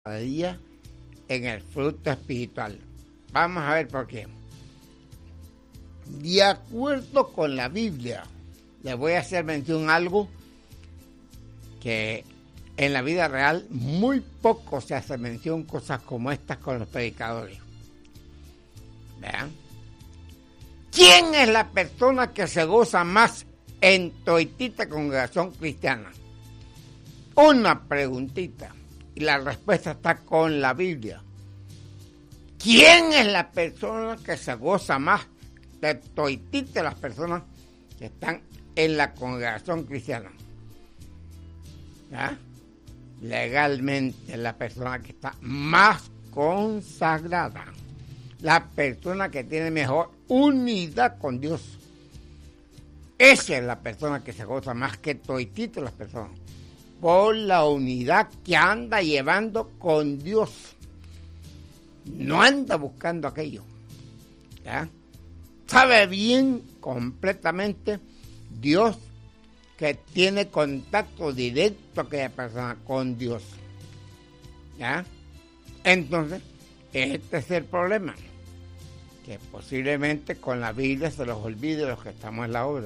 cada día en el fruto espiritual. Vamos a ver por qué. De acuerdo con la Biblia, les voy a hacer mención a algo que en la vida real muy poco se hace mención, cosas como estas con los predicadores. ¿Vean? ¿Quién es la persona que se goza más en toitita congregación cristiana? Una preguntita. Y la respuesta está con la Biblia. ¿Quién es la persona que se goza más de toitita las personas que están en la congregación cristiana? ¿Ah? Legalmente la persona que está más consagrada, la persona que tiene mejor unidad con Dios. Esa es la persona que se goza más que toitita las personas, por la unidad que anda llevando con Dios. No anda buscando aquello. ¿Ya? Sabe bien completamente Dios que tiene contacto directo aquella persona con Dios. ¿Ya? Entonces, este es el problema. Que posiblemente con la Biblia se los olvide los que estamos en la obra.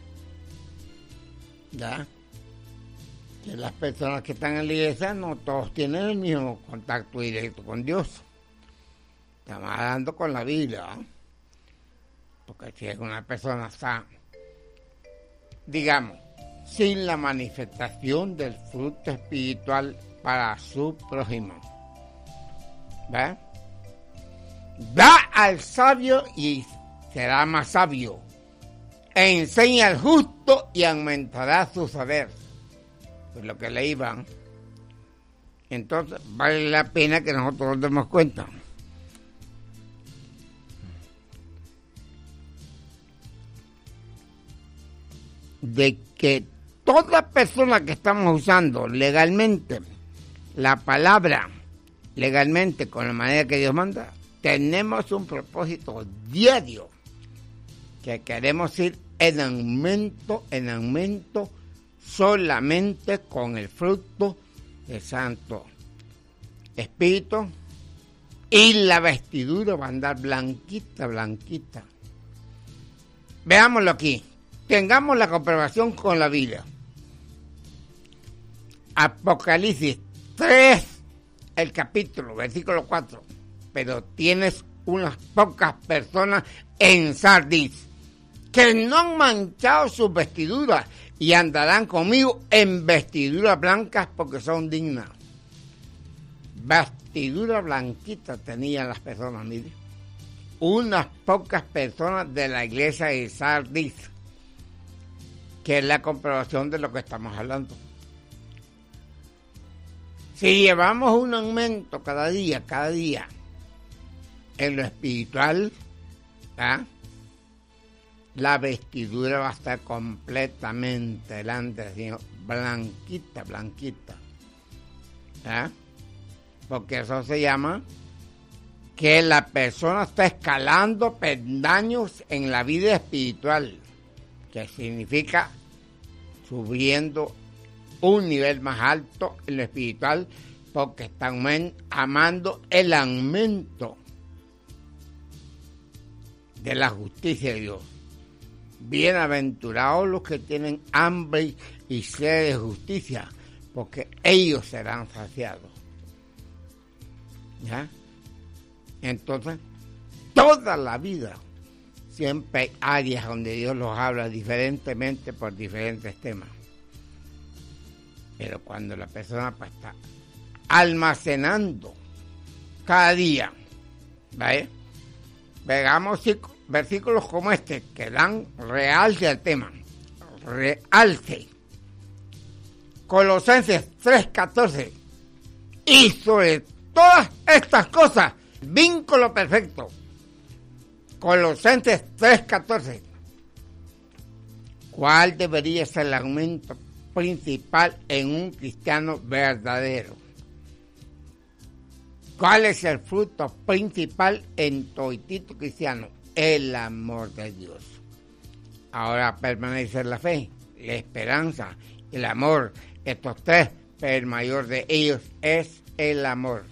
¿Ya? Que las personas que están en la iglesia no todos tienen el mismo contacto directo con Dios. Estamos hablando con la Biblia, ¿eh? Porque si es una persona está, digamos, sin la manifestación del fruto espiritual para su prójimo, ¿ve? Da al sabio y será más sabio. Enseña al justo y aumentará su saber. Pues lo que le iban. Entonces vale la pena que nosotros nos demos cuenta. De que toda persona que estamos usando legalmente la palabra, legalmente con la manera que Dios manda, tenemos un propósito diario, que queremos ir en aumento, solamente con el fruto del Santo Espíritu, y la vestidura va a andar blanquita. Veámoslo aquí. Tengamos la comprobación con la Biblia. Apocalipsis 3, el capítulo, versículo 4. Pero tienes unas pocas personas en Sardis que no han manchado sus vestiduras y andarán conmigo en vestiduras blancas porque son dignas. Vestidura blanquita tenían las personas, mire. Unas pocas personas de la iglesia de Sardis, que es la comprobación de lo que estamos hablando. Si llevamos un aumento cada día, en lo espiritual, ¿ah? La vestidura va a estar completamente delante del Señor, blanquita, ¿ah? Porque eso se llama que la persona está escalando peldaños en la vida espiritual, que significa subiendo un nivel más alto en lo espiritual, porque están amando el aumento de la justicia de Dios. Bienaventurados los que tienen hambre y sed de justicia, porque ellos serán saciados. ¿Ya? Entonces, toda la vida siempre hay áreas donde Dios los habla diferentemente por diferentes temas. Pero cuando la persona está almacenando cada día, ¿vale? Veamos versículos como este que dan realce al tema. Realce. Colosenses 3:14. Y sobre todas estas cosas, vínculo perfecto. Colosenses 3:14. ¿Cuál debería ser el aumento principal en un cristiano verdadero? ¿Cuál es el fruto principal en toditito cristiano? El amor de Dios. Ahora permanece la fe, la esperanza, el amor. Estos tres, pero el mayor de ellos es el amor.